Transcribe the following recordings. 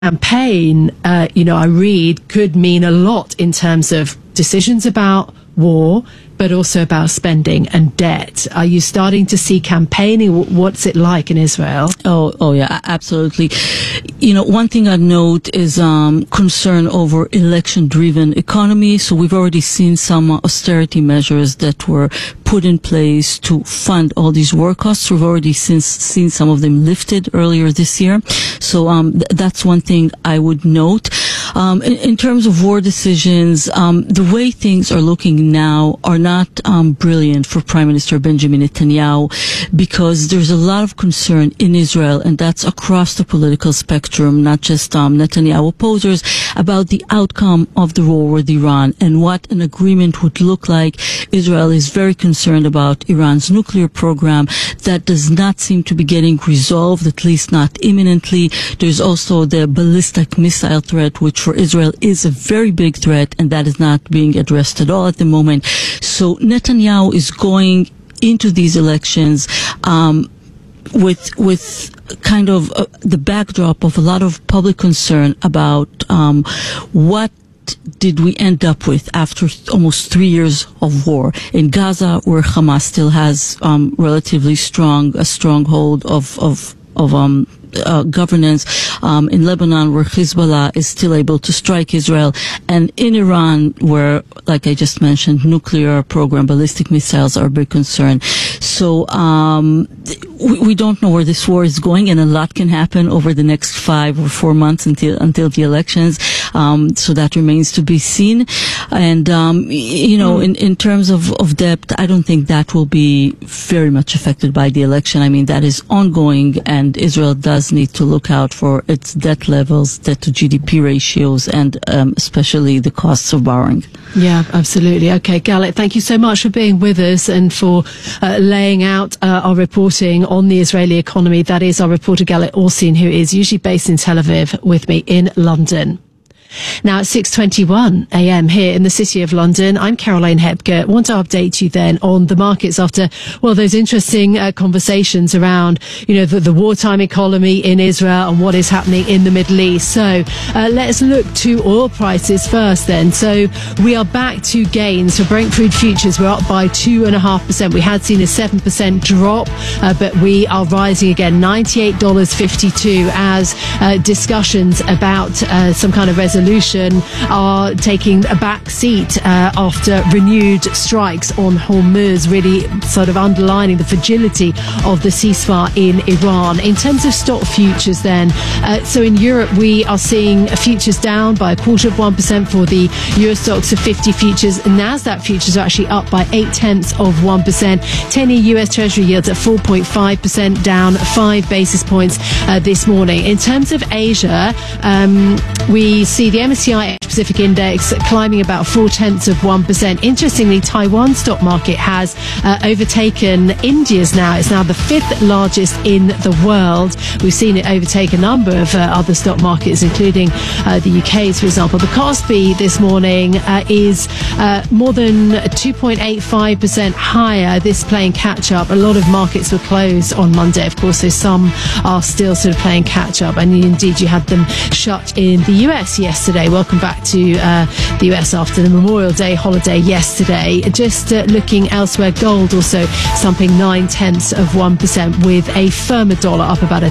campaign, I read, could mean a lot in terms of decisions about war, but also about spending and debt. Are you starting to see campaigning? What's it like in Israel? Oh yeah, absolutely. One thing I'd note is concern over election-driven economy. So we've already seen some austerity measures that were put in place to fund all these war costs. We've already seen some of them lifted earlier this year. So that's one thing I would note. In terms of war decisions, the way things are looking now are not brilliant for Prime Minister Benjamin Netanyahu, because there's a lot of concern in Israel, and that's across the political spectrum, not just Netanyahu opposers, about the outcome of the war with Iran and what an agreement would look like. Israel is very concerned about Iran's nuclear program. That does not seem to be getting resolved, at least not imminently. There's also the ballistic missile threat, which for Israel is a very big threat, and that is not being addressed at all at the moment. So Netanyahu is going into these elections with kind of the backdrop of a lot of public concern about what did we end up with after almost 3 years of war in Gaza, where Hamas still has relatively a stronghold of governance, in Lebanon, where Hezbollah is still able to strike Israel, and in Iran, where, like I just mentioned, nuclear program, ballistic missiles are a big concern. So we don't know where this war is going, and a lot can happen over the next 5 or 4 months until the elections. So that remains to be seen. And in terms of debt, I don't think that will be very much affected by the election. I mean, that is ongoing, and Israel does need to look out for its debt levels, debt to GDP ratios, and especially the costs of borrowing. Yeah, absolutely. Okay, Galit, thank you so much for being with us and for laying out our reporting on the Israeli economy. That is our reporter Galit Orsin, who is usually based in Tel Aviv, with me in London. Now at 6:21 a.m. here in the city of London, I'm Caroline Hepker. I want to update you then on the markets after, those interesting conversations around, the wartime economy in Israel and what is happening in the Middle East. So let's look to oil prices first then. So we are back to gains for Brent crude futures. We're up by 2.5%. We had seen a 7% drop, but we are rising again, $98.52, as discussions about some kind of resolution are taking a back seat after renewed strikes on Hormuz, really sort of underlining the fragility of the ceasefire in Iran. In terms of stock futures then, so in Europe we are seeing futures down by 0.25% for the Euro Stoxx 50 futures. NASDAQ futures are actually up by 0.8%. 10-year US Treasury yields at 4.5%, down 5 basis points this morning. In terms of Asia, we see the MSCI Pacific Index climbing about 0.4%. Interestingly, Taiwan's stock market has overtaken India's now. It's now the 5th largest in the world. We've seen it overtake a number of other stock markets, including the UK's, for example. The Kospi this morning is more than 2.85% higher, this playing catch-up. A lot of markets were closed on Monday, of course, so some are still sort of playing catch-up, and indeed you had them shut in the US yesterday. Welcome back to the US after the Memorial Day holiday yesterday. Just looking elsewhere, gold also stumping 0.9% with a firmer dollar up about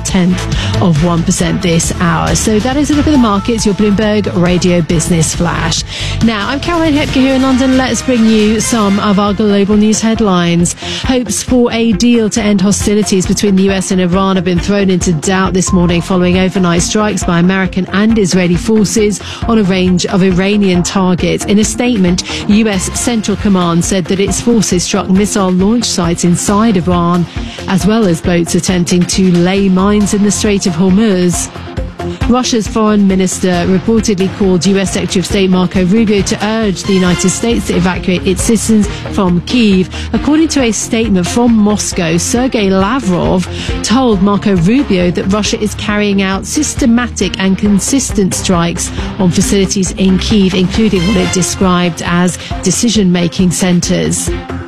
0.1% this hour. So that is a look at the markets, your Bloomberg Radio Business Flash. Now, I'm Caroline Hepker here in London. Let's bring you some of our global news headlines. Hopes for a deal to end hostilities between the US and Iran have been thrown into doubt this morning following overnight strikes by American and Israeli forces on a range of Iranian targets. In a statement, US Central Command said that its forces struck missile launch sites inside Iran, as well as boats attempting to lay mines in the Strait of Hormuz. Russia's foreign minister reportedly called US Secretary of State Marco Rubio to urge the United States to evacuate its citizens from Kyiv. According to a statement from Moscow, Sergei Lavrov told Marco Rubio that Russia is carrying out systematic and consistent strikes on facilities in Kyiv, including what it described as decision-making centers.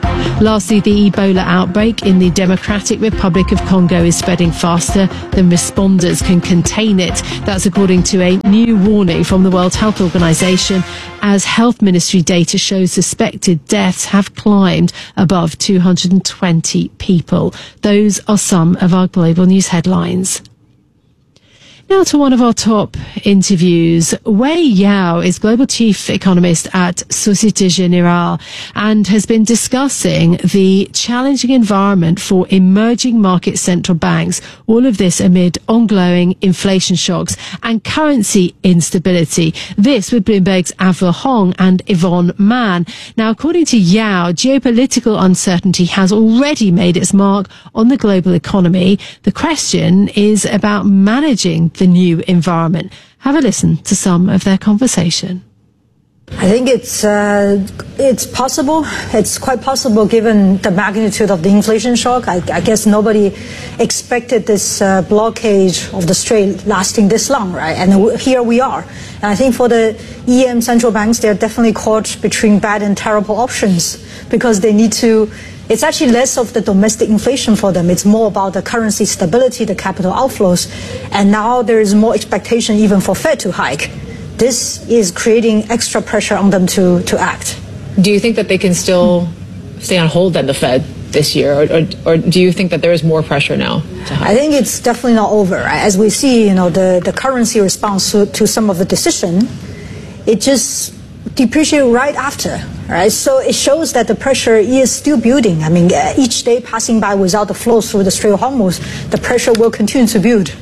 Lastly, the Ebola outbreak in the Democratic Republic of Congo is spreading faster than responders can contain it. That's according to a new warning from the World Health Organization, as Health Ministry data shows suspected deaths have climbed above 220 people. Those are some of our global news headlines. Now to one of our top interviews. Wei Yao is Global Chief Economist at Societe Generale and has been discussing the challenging environment for emerging market central banks, all of this amid ongoing inflation shocks and currency instability. This with Bloomberg's Avril Hong and Yvonne Mann. Now, according to Yao, geopolitical uncertainty has already made its mark on the global economy. The question is about managing the new environment. Have a listen to some of their conversation. I think it's possible. It's quite possible given the magnitude of the inflation shock. I guess nobody expected this blockade of the Strait lasting this long, right? And here we are. And I think for the EM central banks, they're definitely caught between bad and terrible options because they need to. It's actually less of the domestic inflation for them. It's more about the currency stability, the capital outflows. And now there is more expectation even for Fed to hike. This is creating extra pressure on them to act. Do you think that they can still stay on hold at the Fed this year? Or do you think that there is more pressure now to hike? I think it's definitely not over. As we see, the currency response to some of the decision, it just depreciate right after, right? So it shows that the pressure is still building. I mean, each day passing by without the flow through the Strait of Hormuz, the pressure will continue to build.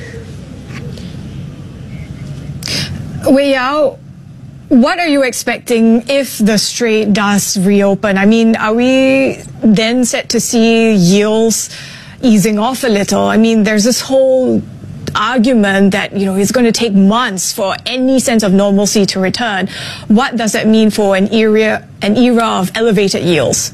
Wei Yao, what are you expecting if the Strait does reopen? I mean, are we then set to see yields easing off a little? I mean, there's this whole argument that, it's going to take months for any sense of normalcy to return. What does that mean for an era of elevated yields?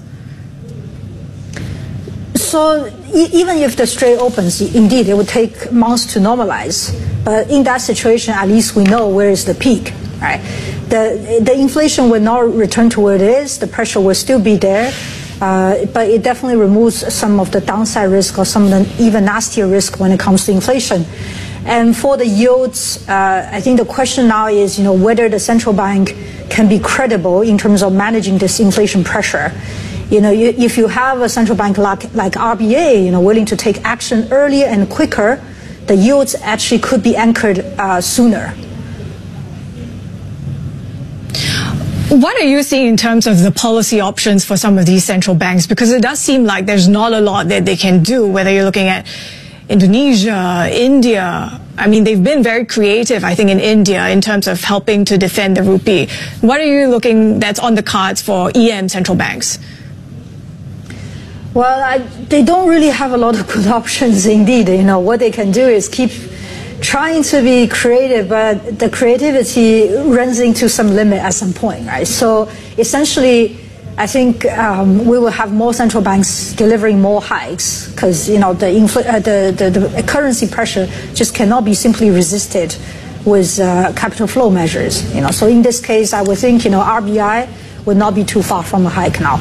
So even if the Strait opens, indeed, it would take months to normalize. But in that situation, at least we know where is the peak, right? The inflation will not return to where it is. The pressure will still be there. But it definitely removes some of the downside risk or some of the even nastier risk when it comes to inflation. And for the yields, I think the question now is, whether the central bank can be credible in terms of managing this inflation pressure. If you have a central bank like RBA, willing to take action earlier and quicker, the yields actually could be anchored sooner. What are you seeing in terms of the policy options for some of these central banks? Because it does seem like there's not a lot that they can do, whether you're looking at Indonesia, India. I mean, they've been very creative, I think, in India in terms of helping to defend the rupee. What are you looking that's on the cards for EM central banks? Well, they don't really have a lot of good options indeed. What they can do is keep trying to be creative, but the creativity runs into some limit at some point, right? So essentially, I think we will have more central banks delivering more hikes because the currency pressure just cannot be simply resisted with capital flow measures. So in this case, I would think RBI would not be too far from a hike now.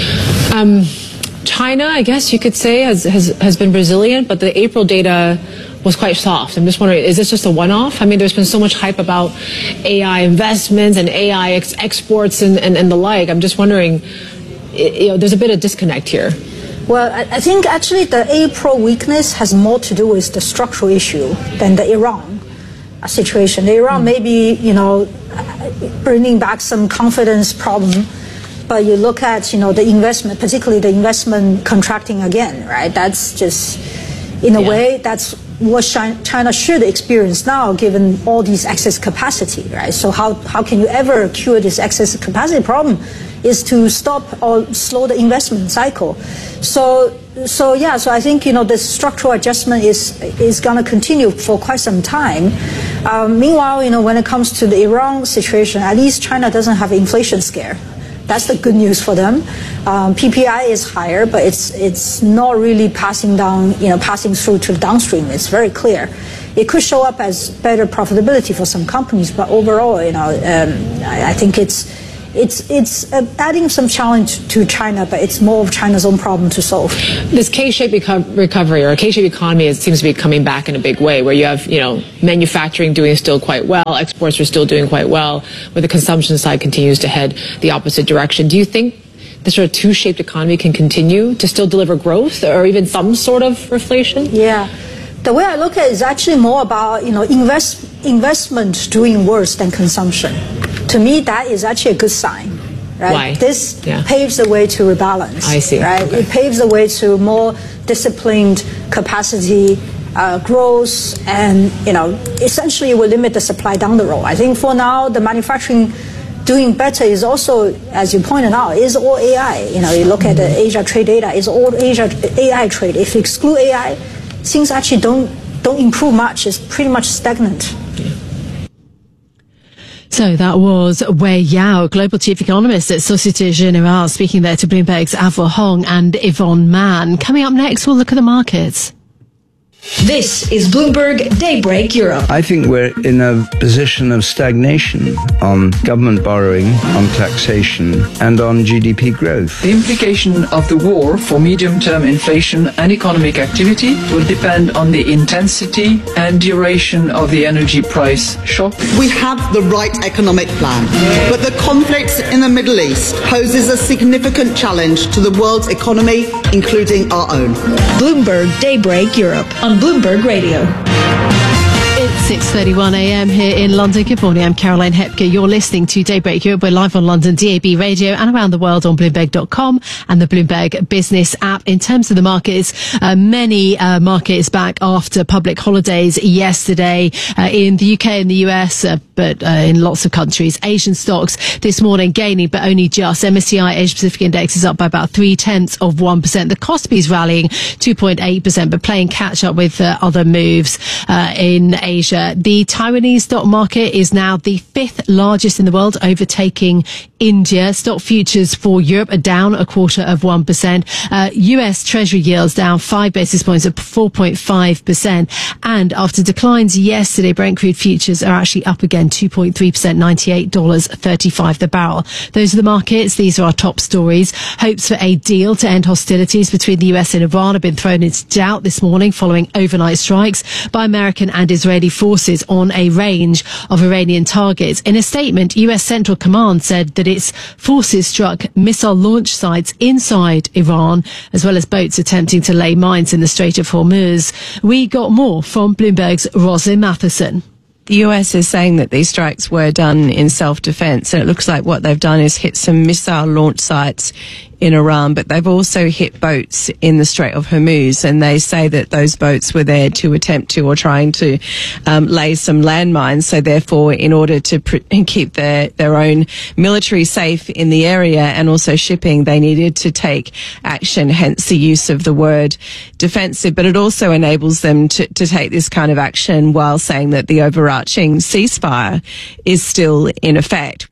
China, I guess you could say, has been resilient, but the April data was quite soft. I'm just wondering, is this just a one-off? I mean, there's been so much hype about AI investments and AI exports and the like. I'm just wondering, there's a bit of disconnect here. Well, I think actually the April weakness has more to do with the structural issue than the Iran situation. The Iran may be, bringing back some confidence problem. But you look at, the investment, particularly the investment contracting again, right? That's just, in a way, that's what China should experience now, given all these excess capacity, right? So how can you ever cure this excess capacity problem is to stop or slow the investment cycle. So I think, the structural adjustment is going to continue for quite some time. Meanwhile, when it comes to the Iran situation, at least China doesn't have an inflation scare. That's the good news for them. PPI is higher, but it's not really passing through to the downstream. It's very clear. It could show up as better profitability for some companies, but overall, I think it's adding some challenge to China, but it's more of China's own problem to solve. This K-shaped recovery or a K-shaped economy, it seems to be coming back in a big way, where you have, manufacturing doing still quite well, exports are still doing quite well, where the consumption side continues to head the opposite direction. Do you think the sort of two-shaped economy can continue to still deliver growth or even some sort of reflation? Yeah. The way I look at it is actually more about, investment doing worse than consumption. To me, that is actually a good sign, right? Why? This paves the way to rebalance. I see. Right? Okay. It paves the way to more disciplined capacity growth, and essentially it will limit the supply down the road. I think for now, the manufacturing doing better is also, as you pointed out, is all AI. You look at the Asia trade data, is all Asia AI trade. If you exclude AI, things actually don't improve much. It's pretty much stagnant. So that was Wei Yao, Global Chief Economist at Societe Generale, speaking there to Bloomberg's Avril Hong and Yvonne Mann. Coming up next, we'll look at the markets. This is Bloomberg Daybreak Europe. I think we're in a position of stagnation on government borrowing, on taxation, and on GDP growth. The implication of the war for medium-term inflation and economic activity will depend on the intensity and duration of the energy price shock. We have the right economic plan, but the conflict in the Middle East poses a significant challenge to the world's economy, including our own. Bloomberg Daybreak Europe on Bloomberg Radio. It's 6:31 a.m. here in London. Good morning, I'm Caroline Hepker. You're listening to Daybreak Europe. We're live on London DAB radio and around the world on Bloomberg.com and the Bloomberg Business app. In terms of the markets, many markets back after public holidays yesterday in the UK and the US, but in lots of countries. Asian stocks this morning gaining, but only just. MSCI Asia Pacific Index is up by about 0.3%. The Kospi is rallying 2.8%, but playing catch up with other moves in Asia. The Taiwanese stock market is now the 5th largest in the world, overtaking India. Stock futures for Europe are down 0.25%. US Treasury yields down 5 basis points at 4.5%. And after declines yesterday, Brent crude futures are actually up again 2.3%, $98.35 the barrel. Those are the markets. These are our top stories. Hopes for a deal to end hostilities between the US and Iran have been thrown into doubt this morning following overnight strikes by American and Israeli forces on a range of Iranian targets. In a statement, US Central Command said that its forces struck missile launch sites inside Iran, as well as boats attempting to lay mines in the Strait of Hormuz. We got more from Bloomberg's Roslyn Matheson. The US is saying that these strikes were done in self-defense, and it looks like what they've done is hit some missile launch sites in Iran, but they've also hit boats in the Strait of Hormuz, and they say that those boats were there to attempt to or trying to lay some landmines. So therefore, in order to keep their own military safe in the area and also shipping, they needed to take action, hence the use of the word defensive. But it also enables them to take this kind of action while saying that the overarching ceasefire is still in effect.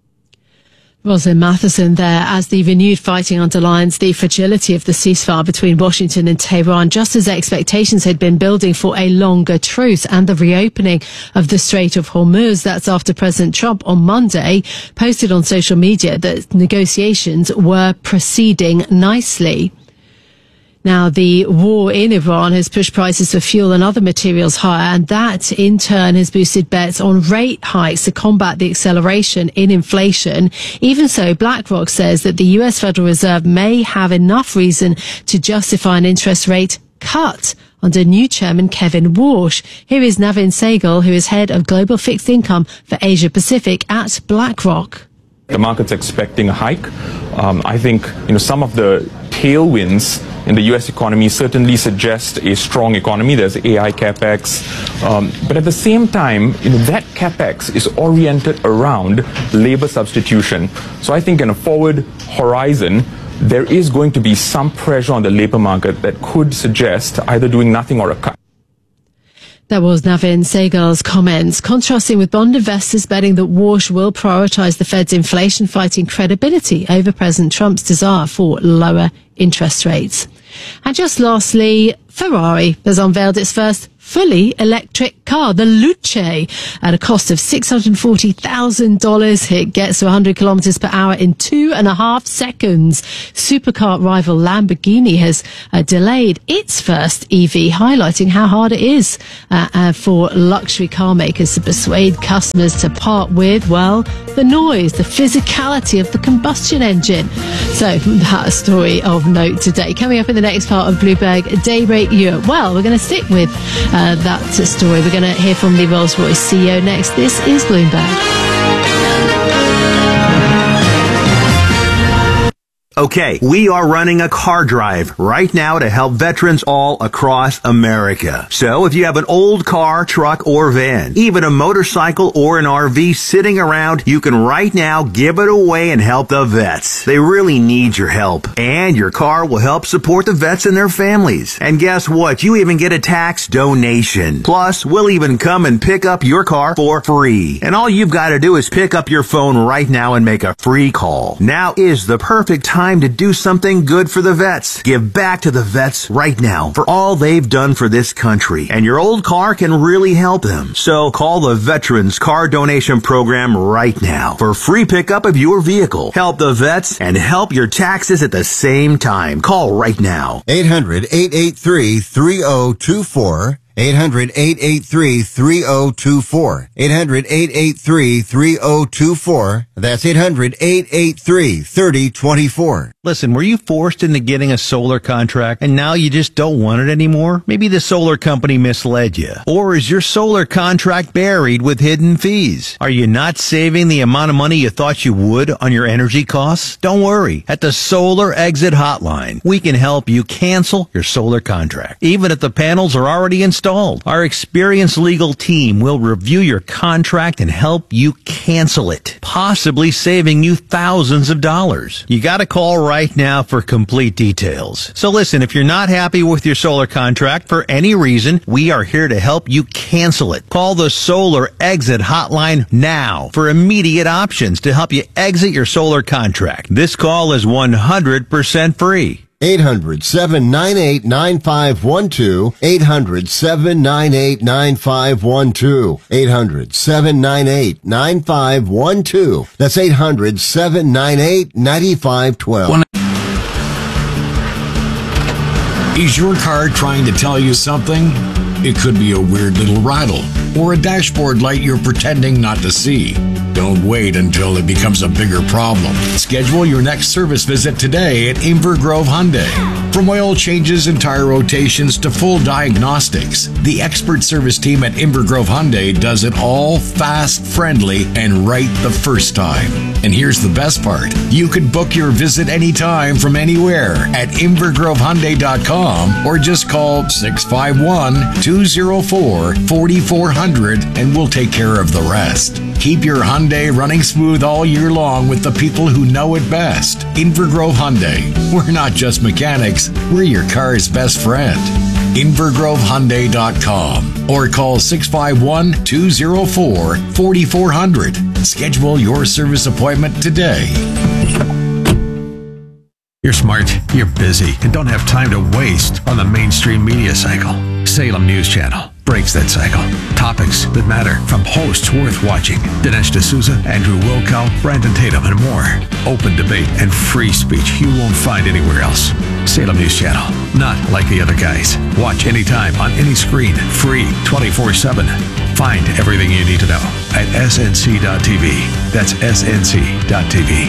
Roslyn Matheson there, as the renewed fighting underlines the fragility of the ceasefire between Washington and Tehran, just as expectations had been building for a longer truce and the reopening of the Strait of Hormuz. That's after President Trump on Monday posted on social media that negotiations were proceeding nicely. Now, the war in Iran has pushed prices for fuel and other materials higher, and that in turn has boosted bets on rate hikes to combat the acceleration in inflation. Even so, BlackRock says that the US Federal Reserve may have enough reason to justify an interest rate cut under new chairman Kevin Warsh. Here is Navin Sehgal, who is head of global fixed income for Asia Pacific at BlackRock. The market's expecting a hike. I think some of the tailwinds in the U.S. economy certainly suggest a strong economy. There's AI capex, but at the same time, that capex is oriented around labor substitution. So I think in a forward horizon, there is going to be some pressure on the labor market that could suggest either doing nothing or a cut. That was Navin Sehgal's comments, contrasting with bond investors betting that Warsh will prioritise the Fed's inflation-fighting credibility over President Trump's desire for lower interest rates. And just lastly, Ferrari has unveiled its first fully electric car, the Luce, at a cost of $640,000. It gets to 100 kilometers per hour in 2.5 seconds. Supercar rival Lamborghini has delayed its first EV, highlighting how hard it is for luxury car makers to persuade customers to part with, well, the noise, the physicality of the combustion engine. So that story of note today. Coming up in the next part of Bloomberg Daybreak Europe. Well, we're going to stick with that story. We're going to hear from the Rolls-Royce CEO next. This is Bloomberg. Okay, we are running a car drive right now to help veterans all across America. So if you have an old car, truck, or van, even a motorcycle or an RV sitting around, you can right now give it away and help the vets. They really need your help. And your car will help support the vets and their families. And guess what? You even get a tax donation. Plus, we'll even come and pick up your car for free. And all you've got to do is pick up your phone right now and make a free call. Now is the perfect time to do something good for the vets. Give back to the vets right now for all they've done for this country. And your old car can really help them. So call the Veterans Car Donation Program right now for free pickup of your vehicle. Help the vets and help your taxes at the same time. Call right now. 800-883-3024. 800-883-3024. 800-883-3024. That's 800-883-3024. Listen, were you forced into getting a solar contract and now you just don't want it anymore? Maybe the solar company misled you. Or is your solar contract buried with hidden fees? Are you not saving the amount of money you thought you would on your energy costs? Don't worry. At the Solar Exit Hotline, we can help you cancel your solar contract, even if the panels are already installed. Our experienced legal team will review your contract and help you cancel it, possibly saving you thousands of dollars. You got to call right now for complete details. So listen, if you're not happy with your solar contract for any reason, we are here to help you cancel it. Call the Solar Exit Hotline now for immediate options to help you exit your solar contract. This call is 100% free. 800-798-9512. 800-798-9512. 800-798-9512. That's 800-798-9512. Is your car trying to tell you something? It could be a weird little rattle or a dashboard light you're pretending not to see. Don't wait until it becomes a bigger problem. Schedule your next service visit today at Invergrove Hyundai. From oil changes and tire rotations to full diagnostics, the expert service team at Invergrove Hyundai does it all fast, friendly, and right the first time. And here's the best part. You can book your visit anytime from anywhere at InvergroveHyundai.com or just call 651-204-4400 and we'll take care of the rest. Keep your Hyundai running smooth all year long with the people who know it best. Invergrove Hyundai. We're not just mechanics, we're your car's best friend. InvergroveHyundai.com or call 651-204-4400. Schedule your service appointment today. You're smart, you're busy, and don't have time to waste on the mainstream media cycle. Salem News Channel breaks that cycle. Topics that matter from hosts worth watching. Dinesh D'Souza, Andrew Wilkow, Brandon Tatum, and more. Open debate and free speech you won't find anywhere else. Salem News Channel. Not like the other guys. Watch anytime on any screen. Free 24/7. Find everything you need to know at snc.tv. That's snc.tv.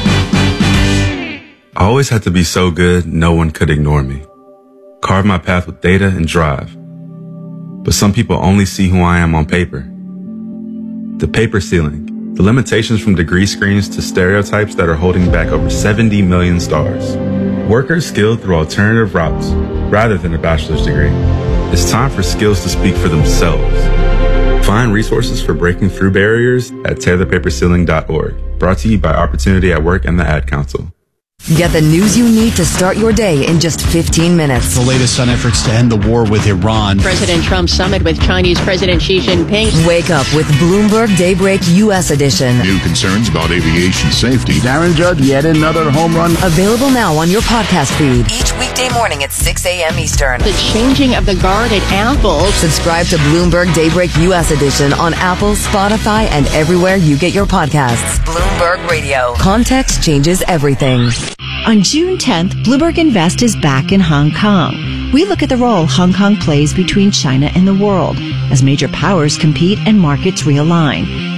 I always had to be so good, no one could ignore me. Carve my path with data and drive. But some people only see who I am on paper. The paper ceiling, the limitations from degree screens to stereotypes that are holding back over 70 million stars. Workers skilled through alternative routes rather than a bachelor's degree. It's time for skills to speak for themselves. Find resources for breaking through barriers at tearthepaperceiling.org. Brought to you by Opportunity at Work and the Ad Council. Get the news you need to start your day in just 15 minutes. The latest on efforts to end the war with Iran. President Trump's summit with Chinese President Xi Jinping. Wake up with Bloomberg Daybreak U.S. edition. New concerns about aviation safety. Darren Judge, yet another home run. Available now on your podcast feed. Each weekday morning at 6 a.m. Eastern. The changing of the guard at Apple. Subscribe to Bloomberg Daybreak U.S. edition on Apple, Spotify, and everywhere you get your podcasts. Bloomberg Radio. Context changes everything. On June 10th, Bloomberg Invest is back in Hong Kong. We look at the role Hong Kong plays between China and the world as major powers compete and markets realign.